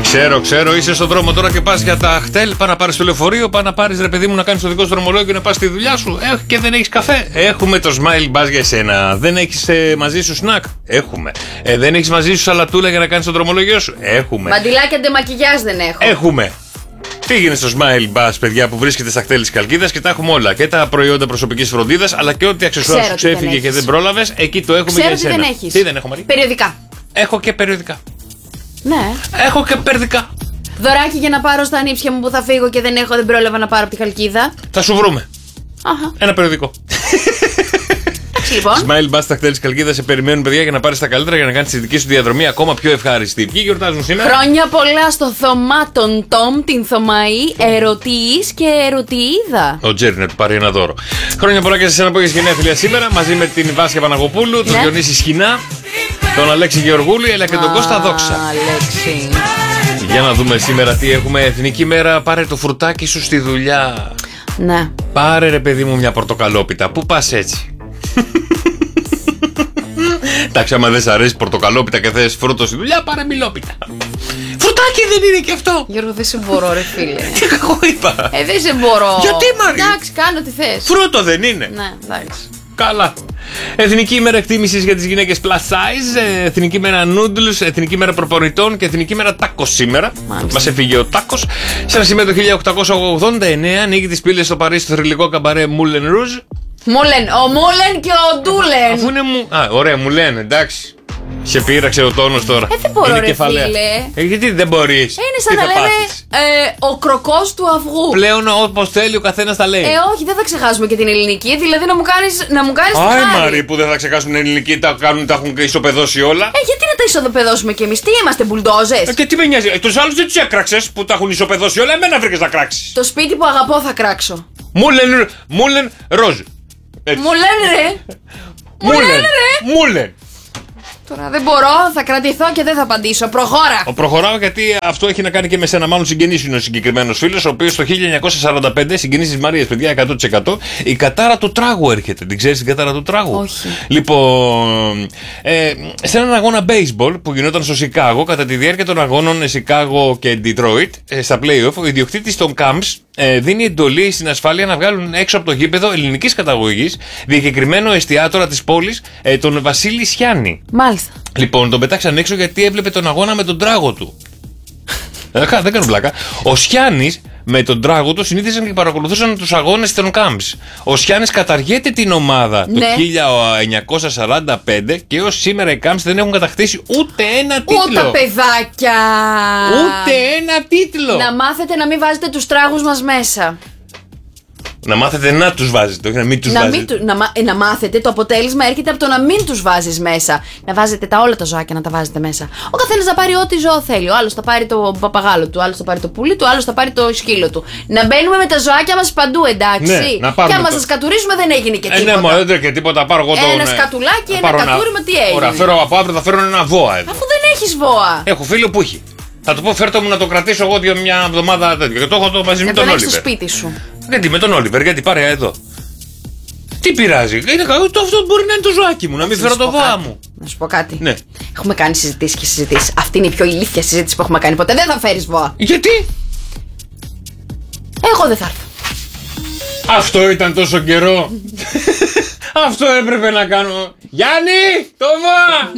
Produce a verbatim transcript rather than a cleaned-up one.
Ξέρω, ξέρω, είσαι στον δρόμο τώρα και πας για τα χτέλ. Πά να πάρεις το λεωφορείο, πά να πάρεις ρε παιδί μου να κάνεις το δικό σου δρομολόγιο και να πας στη δουλειά σου. Ε, και δεν έχεις καφέ. Έχουμε το Smile Buzz για εσένα. Δεν έχεις ε, μαζί σου σνακ. Έχουμε. Ε, δεν έχεις μαζί σου σαλατούλα για να κάνεις το δρομολόγιο σου. Έχουμε. Μαντιλάκια ντεμακιγιάζ δεν έχω. Έχουμε. Πήγαινε στο Smile Buzz, παιδιά, που βρίσκεται στα χτέλη της Καλκίδας και τα έχουμε όλα. Και τα προϊόντα προσωπικής φροντίδας, αλλά και ό,τι αξεσουάρ σου ξέφυγε και δεν πρόλαβες. Εκεί το έχουμε. Ξέρω για εσένα. Τι δεν έχεις. Τι δεν έχω, Μαρή? Περιοδικά. Έχω και περιοδικά. Ναι. Έχω και περιοδικά. Δωράκι για να πάρω στα ανήψια μου που θα φύγω και δεν έχω, δεν πρόλαβα να πάρω από τη Χαλκίδα. Θα σου βρούμε. Αχα. Ένα περιοδικό. Λοιπόν. Smile Bus στα χτέλη της Καλκίδας σε περιμένουν, παιδιά, για να πάρεις τα καλύτερα για να κάνεις τη δική σου διαδρομή ακόμα πιο ευχάριστη. Ποιοι γιορτάζουν σήμερα? Χρόνια πολλά στο Θωμά τον Τόμ, την Θωμαή, Ερωτής και Ερωτιίδα. Ο Τζέρι να του πάρει ένα δώρο. Χρόνια πολλά και σε εσένα που έχεις γενέθλια σήμερα, μαζί με την Βάσια Παναγοπούλου, τον ναι. Διονύση Σχοινά, τον Αλέξη Γεωργούλη, αλλά και τον Κώστα Δόξα. Αλέξη. Για να δούμε σήμερα τι έχουμε. Εθνική μέρα, πάρε το φρουτάκι σου στη δουλειά. Ναι. Πάρε ρε παιδί μου μια πορτοκαλόπιτα. Πού πας έτσι? Εντάξει, άμα δεν σ' αρέσει πορτοκαλόπιτα και θες φρούτο στη δουλειά, πάρε μιλόπιτα. Φρουτάκι δεν είναι και αυτό? Γιώργο, δεν σε μπορώ, ρε φίλε. Τι κακό είπα? Ε, δεν σε μπορώ. Γιατί, Μαρή? Εντάξει, κάνω τι θες. Φρούτο δεν είναι? Ναι, εντάξει. Καλά. Εθνική ημέρα εκτίμησης για τις γυναίκες plus size, εθνική ημέρα noodles, εθνική ημέρα προπονητών και εθνική ημέρα τάκος σήμερα. Μας έφυγε ο τάκος. Σε ένα σημείο το χίλια οκτακόσια ογδόντα εννέα ανοίγει τις πύλες στο Παρίσι στο θρυλικό καμπαρέ Moulin Rouge. Μούλεν, ο Μούλεν και ο Ντούλεν. Αφού είναι μου. Α, ωραία, μου λένε, εντάξει. Σε πείραξε ο τόνος τώρα. Ε, δεν μπορώ, είναι ρε κεφαλαία. φίλε. Ε, γιατί δεν μπορείς? Ε, είναι σαν να λέμε ε, ο κροκός του αυγού. Πλέον όπως θέλει ο καθένας τα λέει. Ε, όχι, δεν θα ξεχάσουμε και την ελληνική. Δηλαδή να μου κάνεις να μου κάνεις Άι, χάρη. Μαρή, που δεν θα ξεχάσουν την ελληνική, τα, κάνουν, τα έχουν ισοπεδώσει όλα. Ε, γιατί να τα ισοπεδώσουμε κι εμείς? Τι είμαστε, μπουλντόζες? Ε, και τι με νοιάζει, ε, τους άλλους δεν τους έκραξες που τα έχουν ισοπεδώσει όλα, εμένα βρήκες να κράξεις. Το σπίτι που αγαπώ θα κράξω. Μούλεν, μούλεν, ροζ. Μου λένε ρε. Μου λένε ρε. Μούλεν. Τώρα δεν μπορώ, θα κρατηθώ και δεν θα απαντήσω. Προχώρα. Ο προχωράω γιατί αυτό έχει να κάνει και με σένα. Μάλλον συγγενής είναι ο συγκεκριμένος φίλος, ο οποίος το χίλια εννιακόσια σαράντα πέντε, συγγενής της Μαρίας, παιδιά, εκατό τοις εκατό, η κατάρα του τράγου έρχεται. Την ξέρεις την κατάρα του τράγου? Όχι. Λοιπόν, ε, σε έναν αγώνα baseball που γινόταν στο Σικάγο, κατά τη διάρκεια των αγώνων Σικάγο και Detroit, ε, στα play-off, ο ιδιοκτήτης των Cubs ε, δίνει εντολή στην ασφάλεια να βγάλουν έξω από το γήπεδο ελληνικής καταγωγής διακεκριμένο εστιατόρα της πόλης, ε, τον Βασίλη Σιάννη. Μάλιστα. Λοιπόν, τον πετάξαν έξω γιατί έβλεπε τον αγώνα με τον τράγο του. Δεν κάνω πλάκα. Ο Σιάννης με τον τράγο του συνήθιζαν και παρακολουθούσαν τους αγώνες των Cubs. Ο Σιάννης καταργέται την ομάδα ναι. το χίλια εννιακόσια σαράντα πέντε και έως σήμερα οι Cubs δεν έχουν κατακτήσει ούτε ένα τίτλο. Ούτε παιδάκια. Ούτε ένα τίτλο. Να μάθετε να μην βάζετε τους τράγους μας μέσα. Να μάθετε να τους βάζετε, όχι να μην τους να βάζετε. Μην, να, ε, να μάθετε, το αποτέλεσμα έρχεται από το να μην τους βάζεις μέσα. Να βάζετε τα όλα τα ζωάκια να τα βάζετε μέσα. Ο καθένας θα πάρει ό,τι ζώο θέλει. Ο άλλος θα πάρει το παπαγάλο του, ο άλλος θα πάρει το πουλί του, ο άλλος θα πάρει το σκύλο του. Να μπαίνουμε με τα ζωάκια μας παντού, εντάξει. Ναι, να και άμα το... σας κατουρίσουμε δεν έγινε και τίποτα. Ε, ναι, μωρέ, δεν και τίποτα. Πάρω εγώ τον. Ένα σκατουλάκι, ένα κατούριμα, τι έγινε? Ωραία, φέρω από αύριο θα φέρω ένα βόα εδώ. Αφού δεν έχεις βόα. Έχω φίλο που έχει. Θα του πω, φέρτο μου να το κρατήσω εγώ δύο, μια εβδομάδα τέτοια. Και το έχω το μαζί με τον Όλιβερ. Στο σπίτι σου. Γιατί με τον Όλιβερ, γιατί πάρε εδώ. Τι πειράζει, είναι καλό, το αυτό μπορεί να είναι το ζωάκι μου, να μην φέρω το βόα μου. Να σου πω κάτι. Ναι. Έχουμε κάνει συζητήσεις και συζητήσεις. Αυτή είναι η πιο ηλίθια συζήτηση που έχουμε κάνει ποτέ. Δεν θα φέρεις βόα. Γιατί? Εγώ δεν θα έρθω. Αυτό ήταν τόσο καιρό. Αυτό έπρεπε να κάνω. Γιάννη, το βόα!